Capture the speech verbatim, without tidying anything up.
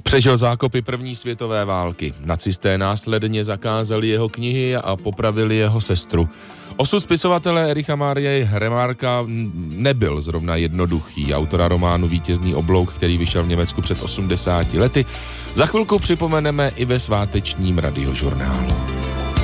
Přežil zákopy první světové války. Nacisté následně zakázali jeho knihy a popravili jeho sestru. Osud spisovatele Ericha Márie Remarka nebyl zrovna jednoduchý. Autora románu Vítězný oblouk, který vyšel v Německu před osmdesáti lety, za chvilku připomeneme i ve svátečním radiožurnálu.